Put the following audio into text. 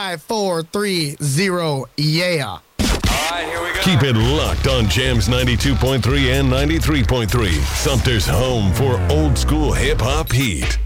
5, 4, 3, 0, yeah. All right, here we go. Keep it locked on Jams 92.3 and 93.3. Sumter's home for old school hip hop heat.